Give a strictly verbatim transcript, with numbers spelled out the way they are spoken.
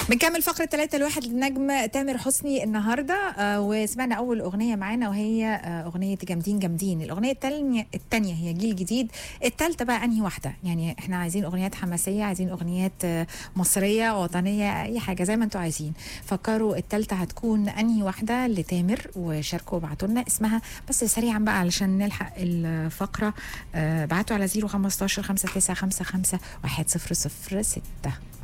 بنكمل فقرة ثلاثة لواحد للنجم تامر حسني النهاردة. آه وسمعنا أول أغنية معانا وهي آه أغنية جامدين جامدين. الأغنية التانية, التانية هي جيل جديد. التالتة بقى أنهي واحدة؟ يعني إحنا عايزين أغنيات حماسية، عايزين أغنيات آه مصرية وطنية، أي حاجة زي ما أنتوا عايزين. فكروا التالتة هتكون أنهي واحدة لتامر، وشاركوا وابعتوا لنا اسمها بس سريعا بقى علشان نلحق الفقرة. آه بعتوا على صفر خمستاشر خمسة تسعة خمسة خمسة واحد صفر صفر ستة.